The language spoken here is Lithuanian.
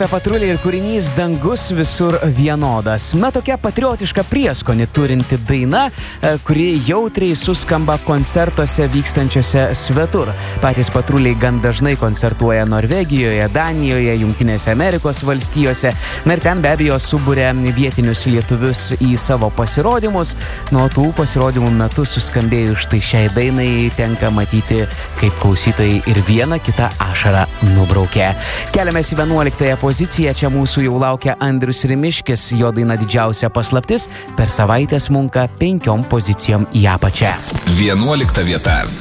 Grupė Patruliai ir kūrinys Dangus visur vienodas. Na, tokia patriotiška prieskonį turinti daina, kuri jautriai suskamba koncertuose vykstančiose svetur. Patys Patruliai gan dažnai koncertuoja Norvegijoje, Danijoje, Jungtinėse Amerikos valstijose. Na ir ten be abejo subūrė vietinius lietuvius į savo pasirodymus. Nuo tų pasirodymų metu suskambėjus štai šiai dainai tenka matyti, kaip klausytojai ir vieną kitą ašarą nubraukė. Keliamės į 11 poziciją, čia mūsų jau laukia Andrius Rimiškis, jo daina Didžiausia paslaptis per savaitę smunka 5 pozicijom į apačią. 11 vieta.